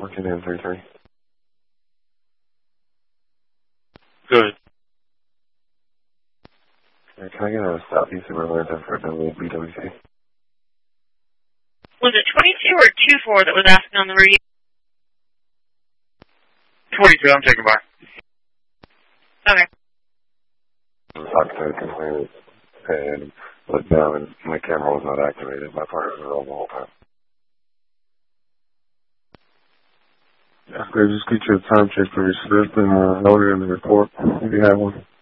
Working in 3-3. Good. Can I get a Southeast River for BWC? Was it 22 or 24 that was asking on the radio? 22, I'm taking bar. Okay. I was talking to the complainant and looked down and my camera was not activated. My partner was on the whole time. Yeah, just get you a time check for your script and load it in the report if you have one.